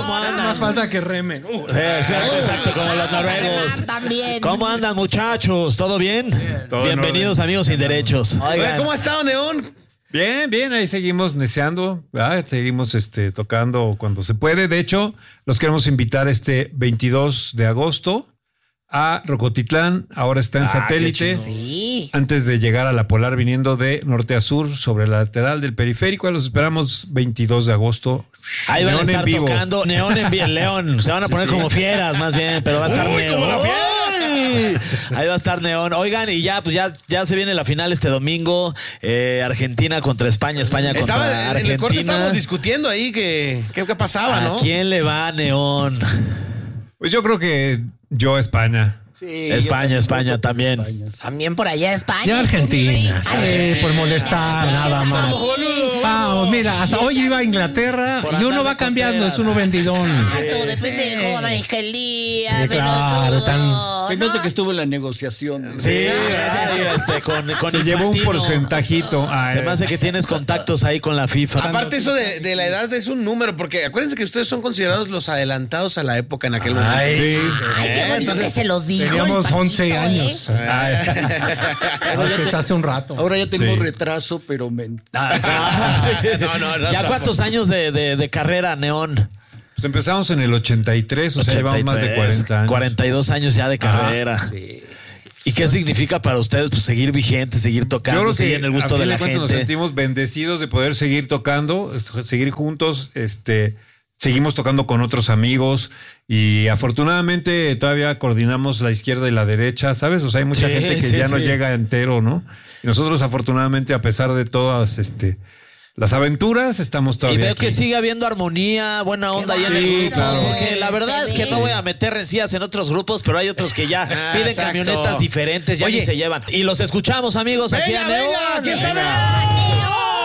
¿Cómo andan? Más falta que remen. Exacto, como los noruegos. También. ¿Cómo andan, muchachos? ¿Todo bien? Bienvenidos, amigos sin derechos. Oiga, ¿cómo ha estado, Neón? Bien, bien, ahí seguimos neceando, ¿verdad? Seguimos tocando cuando se puede. De hecho, los queremos invitar este 22 de agosto a Rocotitlán. Ahora está en satélite. Sí. Antes de llegar a la Polar, viniendo de norte a sur sobre la lateral del periférico. Los esperamos 22 de agosto. Ahí van a Neón estar en vivo. tocando Neón en León. Se van a poner como fieras, más bien, pero va a estar Neón. como la fiera. Ahí va a estar Neón. Oigan, y ya se viene la final este domingo. Argentina contra España, España contra En el corte Argentina. estábamos discutiendo ahí qué pasaba, ¿no? ¿A quién le va Neón? Pues yo creo que yo a España. Sí, España también. También por allá España. Ya Argentina. Sí, por molestar, nada más. Vamos, mira, hasta hoy iba a Inglaterra Por y uno andar va de cambiando, conteras. es uno vendidón. Todo depende de cómo amanezca el día. Sí, pero claro, todo, Se me hace ¿no? que estuvo en la negociación. Sí, con Se llevó un Infantino. porcentajito. Se me hace que tienes contactos ahí con la FIFA. Aparte eso de la edad es un número, porque acuérdense que ustedes son considerados los adelantados a la época en aquel momento. Sí. Ay, qué bonito que se los dijo. Teníamos el 11 Paquito, años. Hace un rato. Ahora ya tengo Sí. retraso, pero No, ¿Ya cuántos años de carrera, Neón? Pues empezamos en el 83, o sea, llevamos más de 40 años. 42 años ya de carrera. ¿Y qué significa para ustedes? Pues seguir vigente, seguir tocando, Yo creo que seguir en el gusto a de fin la cuentas nos gente. sentimos bendecidos de poder seguir tocando, seguir juntos, seguimos tocando con otros amigos y afortunadamente todavía coordinamos la izquierda y la derecha, ¿sabes? O sea, hay mucha Sí, gente que sí, ya no sí. llega entero, ¿no? Y nosotros afortunadamente, a pesar de todas las aventuras, estamos Y todavía veo aquí. que sigue habiendo armonía, buena onda ahí en el Sí, grupo. claro. Porque la verdad Se es que ve. no voy a meter rencillas en otros grupos, pero hay otros que ya piden exacto. camionetas diferentes, ya Oye. ni se llevan. Y los escuchamos, amigos, aquí Venga, a Neón. venga, aquí está Venga. Neón.